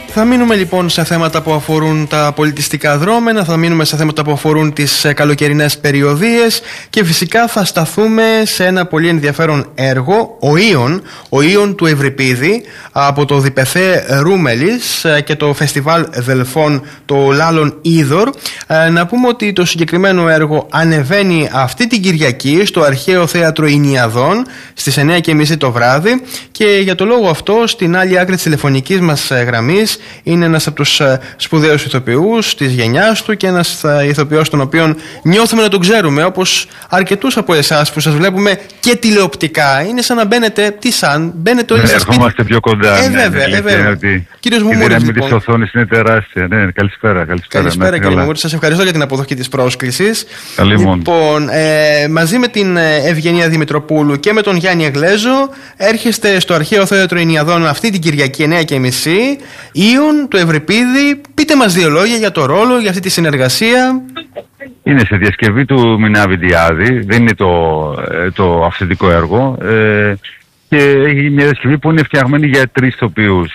Θα μείνουμε λοιπόν σε θέματα που αφορούν τα πολιτιστικά δρόμενα, θα μείνουμε σε θέματα που αφορούν τις καλοκαιρινές περιοδίες και φυσικά θα σταθούμε σε ένα πολύ ενδιαφέρον έργο, ο Ήων του Ευρυπίδη, από το Διπεθέ Ρούμελης και το Φεστιβάλ Δελφών, το Λάλλον Είδωρ. Να πούμε ότι το συγκεκριμένο έργο ανεβαίνει αυτή την Κυριακή στο Αρχαίο Θέατρο Ινιαδών στις 9:30 το βράδυ, και για το λόγο αυτό στην άλλη άκρη της τηλεφωνικής μας γραμμής είναι ένας από τους σπουδαίους ηθοποιούς της γενιάς του και ένας ηθοποιός τον οποίον νιώθουμε να τον ξέρουμε, όπως αρκετούς από εσάς που σας βλέπουμε και τηλεοπτικά. Είναι σαν να μπαίνετε, μπαίνετε όλοι σας. Ερχόμαστε πιο κοντά. Βέβαια. Κύριος Μουμούρης, η δύναμη της οθόνης είναι τεράστια. Ναι, καλησπέρα. Καλησπέρα κύριε Μουμούρη, σας ευχαριστώ για την αποδοχή της πρόσκλησης. Λοιπόν, μαζί με την Ευγενία Δημητροπούλου και με τον Γιάννη Εγλέζο έρχεστε στο Αρχαίο Θέατρο Ινιαδών αυτή την Κυριακή 9:30, Ήων του Ευρυπίδη. Πείτε μας δύο λόγια για το ρόλο, για αυτή τη συνεργασία. Είναι σε διασκευή του Μινάβη Διάδη, δεν είναι το αυθεντικό έργο, και έχει μια διασκευή που είναι φτιαγμένη για 3 ηθοποιούς.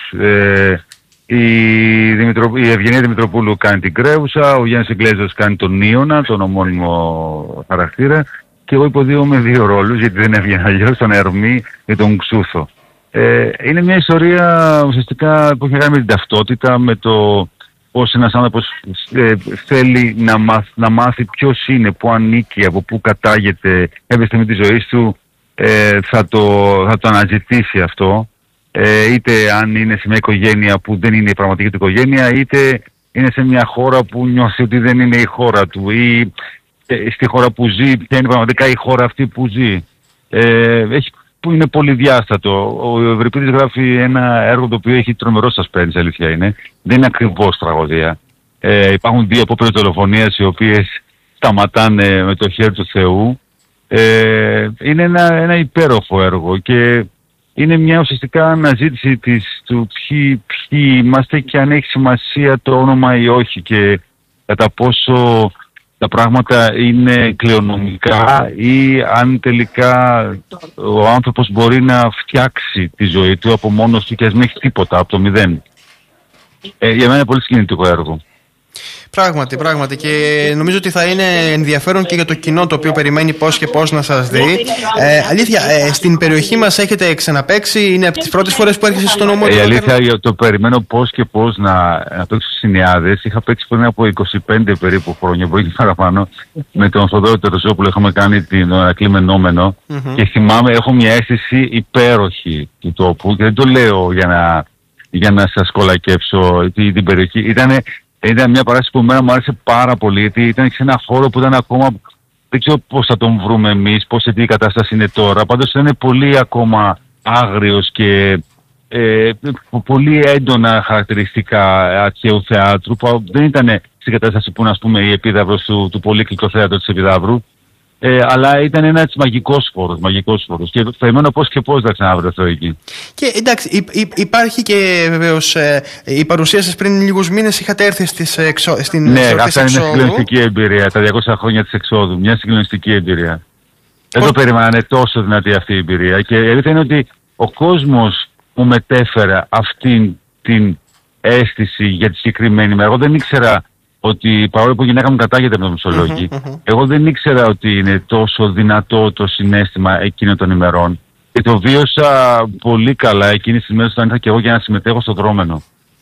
Η Ευγενία Δημητροπούλου κάνει την Κρέουσα, ο Γιάννης Εγκλέζος κάνει τον Ήωνα, τον ομώνυμο χαρακτήρα, και εγώ υποδίωμαι 2 ρόλους, γιατί δεν έβγαινε αλλιώς, τον Ερμή και τον Ξούθο. Είναι μια ιστορία ουσιαστικά που έχει κάνει με την ταυτότητα, με το πώς ένας άνθρωπος θέλει να μάθει ποιος είναι, πού ανήκει, από πού κατάγεται, κάποια στιγμή της ζωής του θα το αναζητήσει αυτό, είτε αν είναι σε μια οικογένεια που δεν είναι η πραγματική του οικογένεια, είτε είναι σε μια χώρα που νιώθει ότι δεν είναι η χώρα του, ή στη χώρα που ζει, ποια είναι πραγματικά η χώρα αυτή που ζει. Που είναι πολυδιάστατο. Ο Ευρυπίδης γράφει ένα έργο το οποίο έχει τρομερό suspense, αλήθεια είναι. Δεν είναι ακριβώς τραγωδία. Υπάρχουν 2 απόπειρες δολοφονίας οι οποίες σταματάνε με το χέρι του Θεού. Είναι ένα υπέροχο έργο και είναι μια ουσιαστικά αναζήτηση του ποιοι είμαστε και αν έχει σημασία το όνομα ή όχι, και κατά πόσο τα πράγματα είναι κληρονομικά ή αν τελικά ο άνθρωπος μπορεί να φτιάξει τη ζωή του από μόνος του και ας μην έχει τίποτα, από το μηδέν. Για μένα είναι πολύ συγκινητικό έργο. Πράγματι, και νομίζω ότι θα είναι ενδιαφέρον και για το κοινό το οποίο περιμένει πώς και πώς να σας δει. Αλήθεια, στην περιοχή μας έχετε ξαναπαίξει, είναι από τις πρώτες φορές που έρχεσαι στον νομό? Η αλήθεια, το περιμένω πώς και πώς να παίξω στις Ινιάδες. Είχα παίξει πριν από 25 περίπου χρόνια, μπορεί και παραπάνω, με τον Θοδόρο Τερζόπουλο, είχαμε κάνει την Ακλή Μενόμενο, και θυμάμαι, έχω μια αίσθηση υπέροχη του τόπου και δεν το λέω για να σας κολακέψω την περιοχή. Ήταν μια παράσταση που εμένα μου άρεσε πάρα πολύ, γιατί ήταν σε ένα χώρο που ήταν ακόμα, δεν ξέρω πώς θα τον βρούμε εμείς, σε τι κατάσταση είναι τώρα. Πάντως ήταν πολύ ακόμα άγριος και πολύ έντονα χαρακτηριστικά αρχαίου θεάτρου, που δεν ήταν στην κατάσταση που είναι, ας πούμε, η Επίδαυρος του Πολύκλικο Θέατρο της Επιδαύρου, αλλά ήταν ένας μαγικός χώρος και περιμένω πώς και πώς θα ξαναβρεθώ εκεί. Και εντάξει, υπάρχει και βεβαίως η παρουσία σας πριν λίγους μήνες, είχατε έρθει στην Ναι, αυτά είναι μια συγκλονιστική εμπειρία, τα 200 χρόνια της εξόδου, μια συγκλονιστική εμπειρία. Δεν το περίμενα τόσο δυνατή αυτή η εμπειρία, και η αλήθεια είναι ότι ο κόσμος μου μετέφερε αυτή την αίσθηση για τη συγκεκριμένη μέρα. Εγώ δεν ήξερα ότι, παρόλο που η γυναίκα μου κατάγεται από το Μεσολόγγι, εγώ δεν ήξερα ότι είναι τόσο δυνατό το συναίσθημα εκείνων των ημερών, και το βίωσα πολύ καλά εκείνες τις μέρες όταν ήρθα και εγώ για να συμμετέχω στο δρόμενο.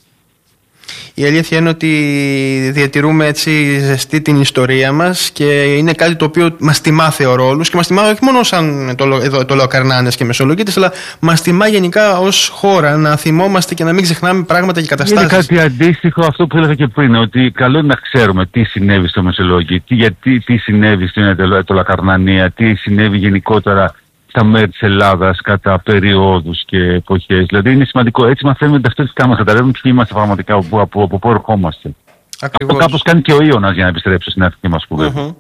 Η αλήθεια είναι ότι διατηρούμε έτσι ζεστή την ιστορία μας και είναι κάτι το οποίο μας τιμά θεορόλους, και μας τιμά όχι μόνο σαν το Λεοκαρνάνες και Μεσολογγίτες, αλλά μας τιμά γενικά ως χώρα να θυμόμαστε και να μην ξεχνάμε πράγματα και καταστάσεις. Είναι κάτι αντίστοιχο αυτό που έλεγα και πριν, ότι καλό είναι να ξέρουμε τι συνέβη στο Μεσολόγγι, τι συνέβη στην Λεοκαρνανία, τι συνέβη γενικότερα στα μέρη της Ελλάδας κατά περιόδους και εποχές. Δηλαδή είναι σημαντικό. Έτσι μαθαίνουμε ταυτότητά μας, καταλαβαίνουμε ποιοι είμαστε πραγματικά, από πού ερχόμαστε. Αυτό κάπως κάνει και ο Ήωνας για να επιστρέψει στην αρχική μας σπουδή.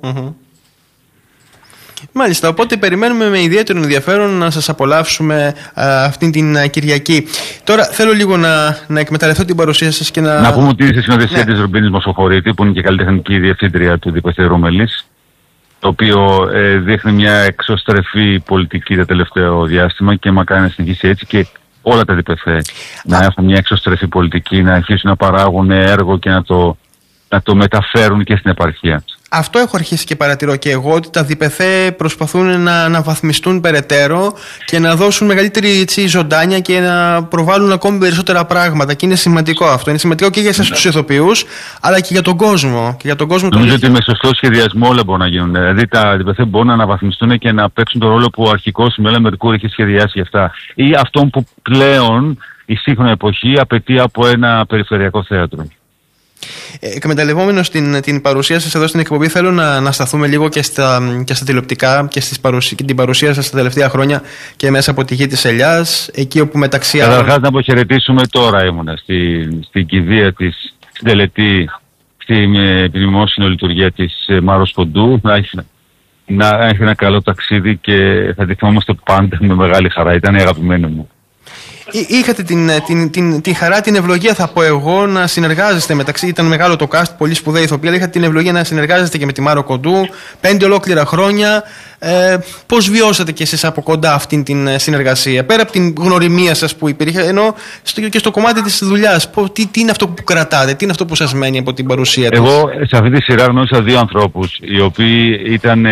Μάλιστα, οπότε περιμένουμε με ιδιαίτερο ενδιαφέρον να σας απολαύσουμε αυτήν την Κυριακή. Τώρα θέλω λίγο να εκμεταλλευτώ την παρουσία σας και να πούμε ότι είσαι συνοδευτή της Ρουμπίνης Μοσοχωρίτη, που είναι και καλλιτεχνική διευθύντρια του Διπεθέ Ρούμελης, το οποίο δείχνει μια εξωστρεφή πολιτική το τελευταίο διάστημα και μακάρι να συνεχίσει έτσι, και όλα τα ΔΠΘ να έχουν μια εξωστρεφή πολιτική, να αρχίσουν να παράγουν έργο και να το μεταφέρουν και στην επαρχία. Αυτό έχω αρχίσει και παρατηρώ και εγώ, ότι τα ΔΠΘ προσπαθούν να αναβαθμιστούν περαιτέρω και να δώσουν μεγαλύτερη ζωντάνια και να προβάλλουν ακόμη περισσότερα πράγματα. Και είναι σημαντικό αυτό. Είναι σημαντικό και για εσάς τους ηθοποιούς, αλλά και για τον κόσμο. Νομίζω ότι με σωστό σχεδιασμό όλα μπορούν να γίνουν. Δηλαδή τα ΔΠΘ μπορούν να αναβαθμιστούν και να παίξουν τον ρόλο που ο αρχικός Σιμεώνας Μερκούρη έχει σχεδιάσει για αυτά. Ή αυτόν που πλέον η σύγχρονη εποχή απαιτεί από ένα περιφερειακό θέατρο. Εκμεταλλευόμενος την παρουσία σας εδώ στην εκπομπή, θέλω να σταθούμε λίγο και στα τηλεοπτικά και την παρουσία σας τα τελευταία χρόνια και μέσα από τη γη της Ελιάς, εκεί όπου μεταξύ άλλων... Καταρχάς να αποχαιρετήσουμε, τώρα ήμουνα στην κηδεία της, στην τελετή, στην επιδημόσυνο λειτουργία της Μάρος Κοντού, να έχει ένα καλό ταξίδι και θα τη θυμόμαστε πάντα με μεγάλη χαρά. Ήταν η αγαπημένη μου. Είχατε την χαρά, την ευλογία, θα πω εγώ, να συνεργάζεστε μεταξύ. Ήταν μεγάλο το cast, πολύ σπουδαία ηθοποιία, αλλά είχατε την ευλογία να συνεργάζεστε και με τη Μάρο Κοντού 5 ολόκληρα χρόνια. Πώς βιώσατε κι εσείς από κοντά αυτήν την συνεργασία, πέρα από την γνωριμία σας που υπήρχε, ενώ και στο κομμάτι της δουλειάς? Τι είναι αυτό που κρατάτε, τι είναι αυτό που σας μένει από την παρουσία της? Εγώ σε αυτή τη σειρά γνώρισα δύο ανθρώπους, οι οποίοι ήταν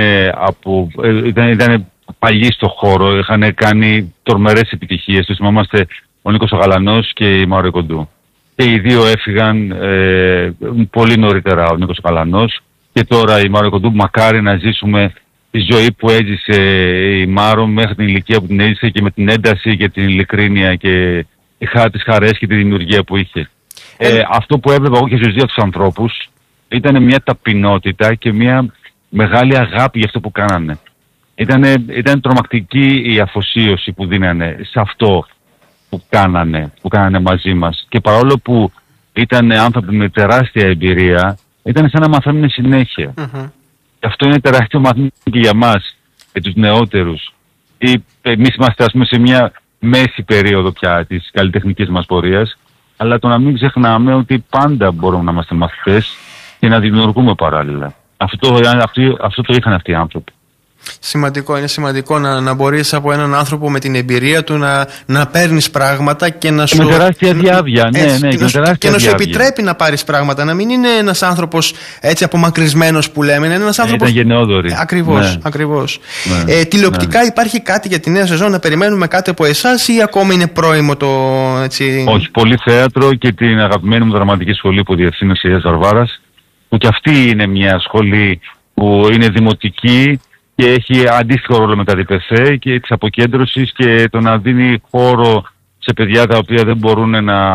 παλιοί στο χώρο, είχαν κάνει τορμερές επιτυχίες. Τους θυμάμαστε ο Νίκος ο Γαλανός και η Μάρο Κοντού. Και οι δύο έφυγαν πολύ νωρίτερα, ο Νίκος ο Γαλανός και τώρα η Μάρο Κοντού. Μακάρι να ζήσουμε τη ζωή που έζησε η Μάρο μέχρι την ηλικία που την έζησε, και με την ένταση και την ειλικρίνεια και τις χαρές και τη δημιουργία που είχε. Αυτό που έβλεπα εγώ και στους δύο τους ανθρώπους ήταν μια ταπεινότητα και μια μεγάλη αγάπη για αυτό που κάνανε. Ήταν τρομακτική η αφοσίωση που δίνανε σε αυτό που κάνανε μαζί μας. Και παρόλο που ήταν άνθρωποι με τεράστια εμπειρία, ήταν σαν να μαθαίνουν συνέχεια. Και αυτό είναι τεράστιο μαθήμα και για μας, για τους νεότερους. Εμείς είμαστε, ας πούμε, σε μια μέση περίοδο πια της καλλιτεχνικής μας πορείας, αλλά το να μην ξεχνάμε ότι πάντα μπορούμε να είμαστε μαθητές και να δημιουργούμε παράλληλα. Αυτό το είχαν αυτοί οι άνθρωποι. Είναι σημαντικό να μπορείς από έναν άνθρωπο με την εμπειρία του να παίρνεις πράγματα και να σου... Με τεράστια διάβια, και να σου επιτρέπει να πάρεις πράγματα. Να μην είναι ένας άνθρωπος έτσι απομακρυσμένος που λέμε. Είναι ένας άνθρωπος... Ήταν γενναιόδορη. Ακριβώς. Τηλεοπτικά υπάρχει κάτι για τη νέα σεζόν, να περιμένουμε κάτι από εσάς, ή ακόμα είναι πρόημο το έτσι? Όχι, πολύ θέατρο και την αγαπημένη μου δραματική σχολή που διευθύνει ο Ηλίας Βαρβάρας, που και αυτή είναι μια σχολή που είναι δημοτική και έχει αντίστοιχο ρόλο με τα ΔΠΘ και της αποκέντρωσης και το να δίνει χώρο σε παιδιά τα οποία δεν μπορούν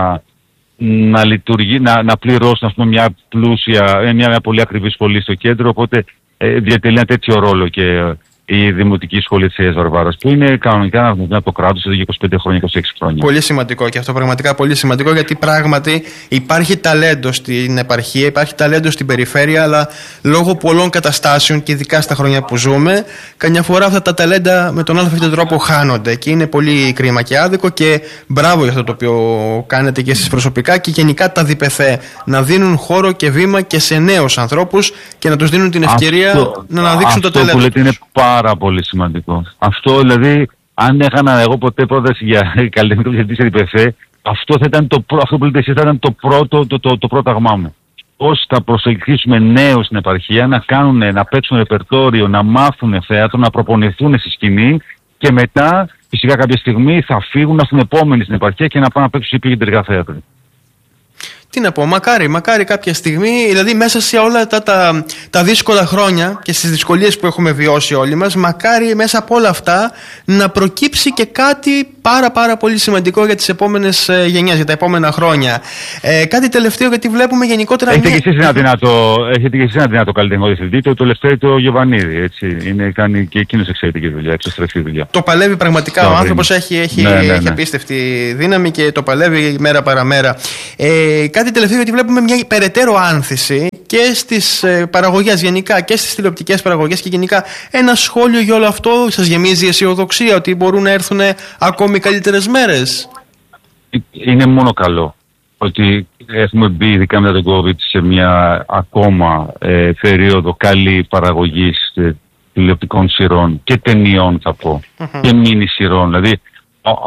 να πληρώσουν, ας πούμε, μια πλούσια, μια πολύ ακριβή σχολή στο κέντρο. Οπότε διατελεί ένα τέτοιο ρόλο και η Δημοτική Σχολή της Αγίας Βαρβάρας, που είναι κανονικά αναγνωρισμένη από το κράτος εδώ και 25 χρόνια, 26 χρόνια. Πολύ σημαντικό και αυτό, πραγματικά πολύ σημαντικό, γιατί πράγματι υπάρχει ταλέντο στην επαρχία, υπάρχει ταλέντο στην περιφέρεια, αλλά λόγω πολλών καταστάσεων και ειδικά στα χρόνια που ζούμε, καμιά φορά αυτά τα ταλέντα με τον άλλο τρόπο χάνονται και είναι πολύ κρίμα και άδικο. Και μπράβο για αυτό το οποίο κάνετε και εσείς προσωπικά και γενικά τα ΔΠΘ, να δίνουν χώρο και βήμα και σε νέους ανθρώπους και να τους δίνουν την ευκαιρία να αναδείξουν το ταλέντο. Αυτό που λέτε είναι πάρα πολύ σημαντικό. Αυτό, δηλαδή, αν έκανα εγώ ποτέ πρόταση για καλλιτεχνικό διευθυντή σε ΔΠΘ, αυτό που λέτε εσείς θα ήταν το πρόταγμά μου. Πώς θα προσελκύσουμε νέους στην επαρχία να παίξουν ρεπερτόριο, να μάθουν θέατρο, να προπονηθούν στη σκηνή και μετά φυσικά κάποια στιγμή θα φύγουν στην επόμενη στην επαρχία και να πάνε να παίξουν σε κεντρικά θέατρα. Τι να πω, μακάρι κάποια στιγμή, δηλαδή μέσα σε όλα τα δύσκολα χρόνια και στις δυσκολίες που έχουμε βιώσει όλοι μας, μακάρι μέσα από όλα αυτά να προκύψει και κάτι πάρα πολύ σημαντικό για τις επόμενες γενιές, για τα επόμενα χρόνια. Κάτι τελευταίο, γιατί βλέπουμε γενικότερα... Έχετε και εσείς ένα δυνατό καλλιτεχνικό διευθυντή, το Λευτέρη το Γιωβανίδη, έτσι. Κάνει και εκείνος εξαιρετική δουλειά, εξωστρεφή δουλειά. Το παλεύει πραγματικά, ο άνθρωπος έχει απίστευτη δύναμη και το παλεύει μέρα παραμέρα. Κάτι τελευταίο, γιατί βλέπουμε μια περαιτέρω άνθηση και στις παραγωγές γενικά και στις τηλεοπτικές παραγωγές και γενικά. Ένα σχόλιο για όλο αυτό σας γεμίζει αισιοδοξία ότι μπορούν να έρθουν ακόμη καλύτερες μέρες? Είναι μόνο καλό ότι έχουμε μπει, ειδικά μετά τον COVID, σε μια ακόμα περίοδο καλή παραγωγής τηλεοπτικών σειρών και ταινιών, θα πω, και μίνι σειρών. Δηλαδή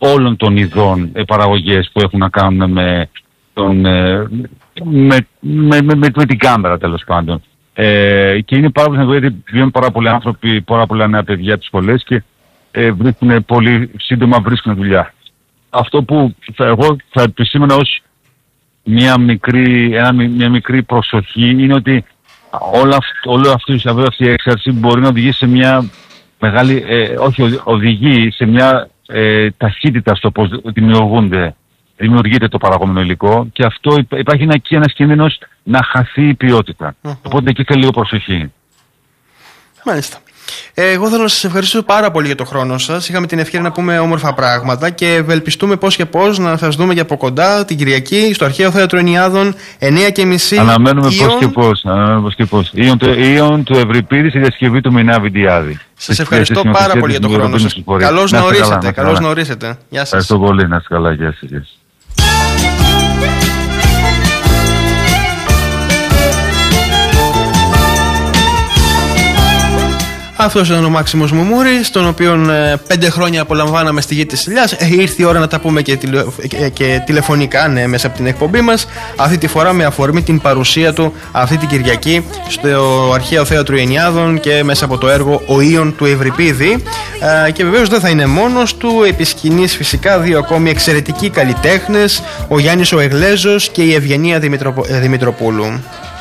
όλων των ειδών παραγωγές που έχουν να κάνουν με την κάμερα, τέλος πάντων. Και είναι πάρα πολύ σημαντικό, γιατί βγαίνουν πάρα πολλοί άνθρωποι, πάρα πολλά νέα παιδιά από τις σχολές και βρίσκουν πολύ σύντομα δουλειά. Αυτό που εγώ θα επισήμανα ως μια μικρή προσοχή είναι ότι όλη αυτή η έξαρση μπορεί να οδηγήσει σε μια μεγάλη, οδηγεί σε μια ταχύτητα στο πώς δημιουργείται το παραγόμενο υλικό, και αυτό υπάρχει ένας κίνδυνος να χαθεί η ποιότητα. Οπότε εκεί θέλει λίγο προσοχή. Μάλιστα. Εγώ θέλω να σας ευχαριστήσω πάρα πολύ για τον χρόνο σας. Είχαμε την ευκαιρία να πούμε όμορφα πράγματα και ευελπιστούμε πώς και πώς να σας δούμε και από κοντά την Κυριακή στο Αρχαίο Θέατρο Ενιάδων 9:30. Αναμένουμε πώς και πώς. Ιων του Ευρυπίδη στη διασκευή του Μινά Βιντιάδη. Σας ευχαριστώ πάρα πολύ για τον χρόνο σας. Καλώς να ορίσετε. Καλώς να ορίσετε. Γεια σας. Ευχαριστώ πολύ. Να είστε καλά. Γεια σας. Αυτός ήταν ο Μάξιμος Μουμούρης, τον οποίον 5 χρόνια απολαμβάναμε στη γη της Ηλιάς. Ήρθε η ώρα να τα πούμε και τηλεφωνικά, ναι, μέσα από την εκπομπή μας. Αυτή τη φορά με αφορμή την παρουσία του αυτή την Κυριακή στο Αρχαίο Θέατρο Ενιάδων και μέσα από το έργο «Ο Ιων» του Ευρυπίδη. Και βεβαίως δεν θα είναι μόνος του, επί σκηνής φυσικά 2 ακόμη εξαιρετικοί καλλιτέχνες, ο Γιάννης ο Εγλέζος και η Ευγενία Δημητροπούλου.